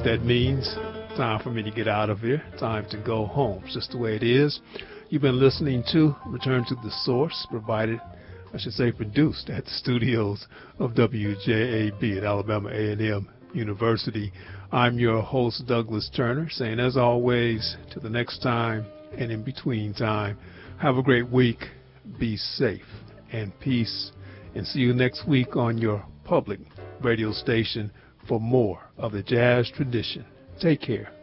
that means. Time for me to get out of here. Time to go home. It's just the way it is. You've been listening to Return to the Source, produced at the studios of WJAB at Alabama A&M University. I'm your host, Douglas Turner, saying, as always, till the next time and in between time, have a great week, be safe, and peace, and see you next week on your public radio station for more of the jazz tradition. Take care.